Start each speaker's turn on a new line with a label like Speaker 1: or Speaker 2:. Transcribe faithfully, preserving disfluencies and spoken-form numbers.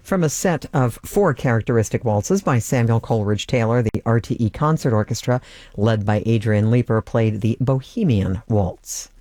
Speaker 1: From a set of four characteristic waltzes by Samuel Coleridge Taylor, the R T E Concert Orchestra, led by Adrian Leeper, played the Bohemian Waltz.